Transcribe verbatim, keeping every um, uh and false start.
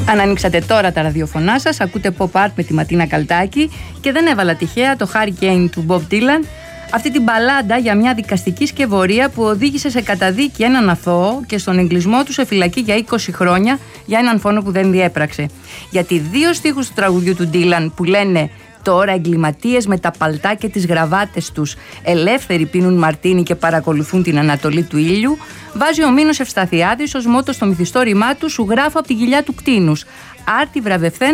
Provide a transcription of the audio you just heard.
Αν ανοίξατε τώρα τα ραδιοφωνά σας, ακούτε pop art με τη Ματίνα Καλτάκη και δεν έβαλα τυχαία το Hurricane του Bob Dylan, αυτή την μπαλάντα για μια δικαστική σκευωρία που οδήγησε σε καταδίκη έναν αθώο και στον εγκλισμό του σε φυλακή για είκοσι χρόνια για έναν φόνο που δεν διέπραξε. Γιατί δύο στίχους του τραγουδιού του Dylan που λένε «Τώρα εγκληματίες με τα παλτά και τις γραβάτες τους ελεύθεροι πίνουν μαρτίνι και παρακολουθούν την ανατολή του ήλιου», βάζει ο Μίνος Ευσταθιάδης ως μότο στο μυθιστόρημά του «Σου γράφω από τη κοιλιά του κτήνους. Άρτη βραβευθέν